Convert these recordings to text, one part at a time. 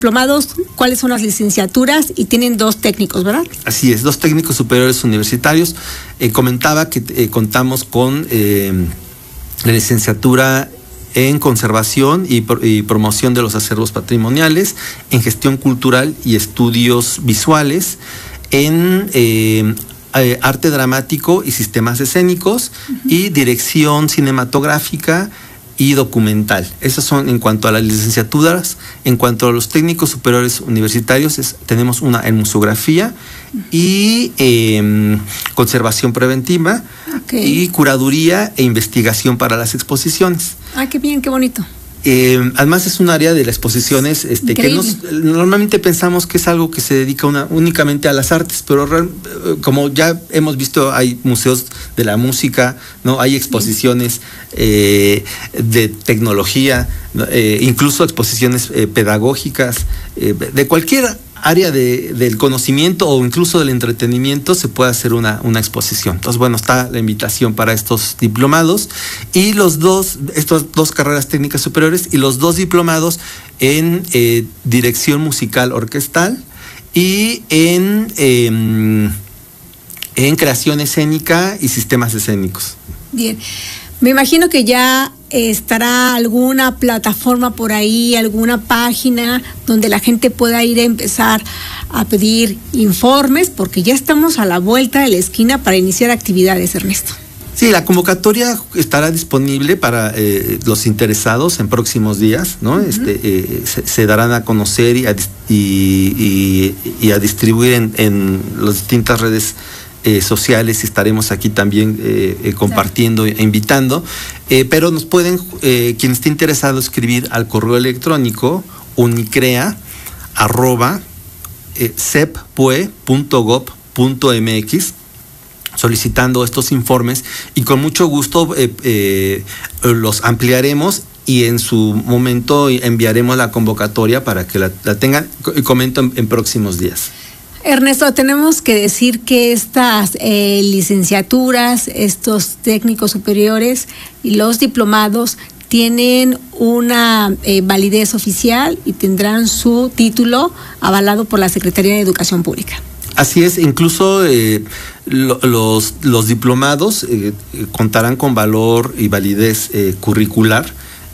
diplomados, cuáles son las licenciaturas y tienen 2 técnicos, ¿verdad? Así es, 2 técnicos superiores universitarios. Comentaba que contamos con la licenciatura en conservación y promoción de los acervos patrimoniales, en gestión cultural y estudios visuales, en arte dramático y sistemas escénicos, y dirección cinematográfica y documental. Esas son en cuanto a las licenciaturas. En cuanto a los técnicos superiores universitarios, tenemos una en museografía y conservación preventiva, y curaduría e investigación para las exposiciones. Ah, qué bien, qué bonito. Además es un área de las exposiciones que normalmente pensamos que es algo que se dedica únicamente a las artes, pero como ya hemos visto, hay museos de la música, ¿no? Hay exposiciones de tecnología, incluso exposiciones pedagógicas, de cualquier área del conocimiento o incluso del entretenimiento se puede hacer una exposición. Entonces, bueno, está la invitación para estos diplomados y estas 2 carreras técnicas superiores y los 2 diplomados en dirección musical orquestal y en creación escénica y sistemas escénicos. Bien. Me imagino que ya estará alguna plataforma por ahí, alguna página donde la gente pueda ir a empezar a pedir informes, porque ya estamos a la vuelta de la esquina para iniciar actividades, Ernesto. Sí, la convocatoria estará disponible para los interesados en próximos días, ¿no? Uh-huh. Se darán a conocer y a distribuir en las distintas redes sociales, y estaremos aquí también compartiendo e invitando, pero nos pueden, quien esté interesado, escribir al correo electrónico unicrea@cepue.gov.mx solicitando estos informes, y con mucho gusto los ampliaremos y en su momento enviaremos la convocatoria para que la tengan y comento en próximos días. Ernesto, tenemos que decir que estas licenciaturas, estos técnicos superiores y los diplomados tienen una validez oficial y tendrán su título avalado por la Secretaría de Educación Pública. Así es, incluso los diplomados contarán con valor y validez curricular.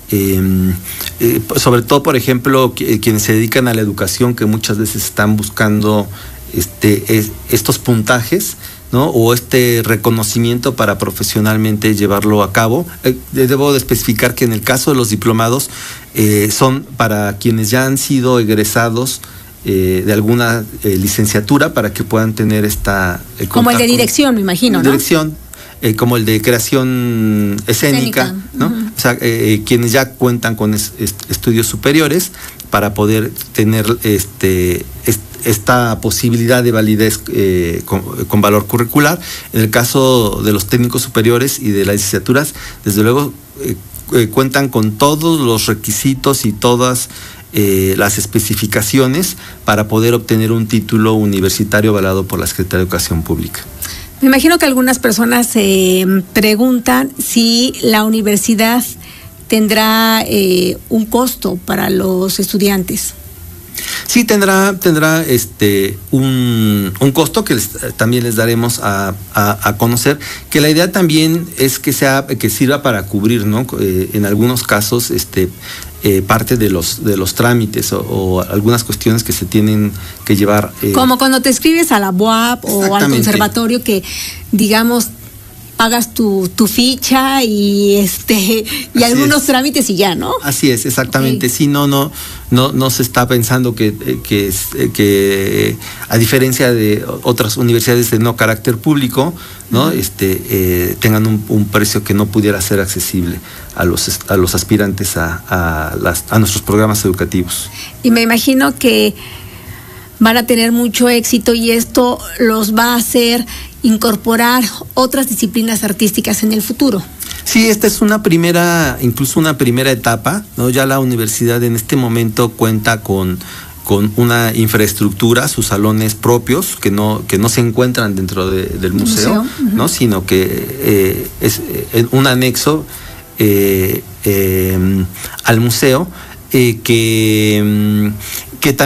Sobre todo, por ejemplo, quienes se dedican a la educación, que muchas veces están buscando estos puntajes, ¿no? O reconocimiento para profesionalmente llevarlo a cabo. Debo de especificar que en el caso de los diplomados son para quienes ya han sido egresados de alguna licenciatura, para que puedan tener esta... como el de dirección, me imagino, ¿no? Dirección, como el de creación escénica, ¿no? Uh-huh. O sea, quienes ya cuentan con estudios superiores para poder tener esta posibilidad de validez con valor curricular. En el caso de los técnicos superiores y de las licenciaturas, desde luego cuentan con todos los requisitos y todas las especificaciones para poder obtener un título universitario avalado por la Secretaría de Educación Pública. Me imagino que algunas personas se preguntan si la universidad tendrá un costo para los estudiantes. Sí, tendrá un costo que también les daremos a conocer, que la idea también es que sirva para cubrir, ¿no? En algunos casos parte de los trámites o algunas cuestiones que se tienen que llevar. Como cuando te escribes a la UAP o al conservatorio, que digamos pagas tu ficha y algunos trámites y ya, ¿no? Así es, exactamente. Okay. Sí, no se está pensando que a diferencia de otras universidades de no carácter público, ¿no? Tengan un precio que no pudiera ser accesible a los aspirantes a nuestros programas educativos. Y me imagino que van a tener mucho éxito y esto los va a hacer incorporar otras disciplinas artísticas en el futuro. Sí, esta es incluso una primera etapa, ¿no? Ya la universidad en este momento cuenta con una infraestructura, sus salones propios, que no se encuentran dentro del museo, uh-huh. ¿no? Sino que es un anexo que también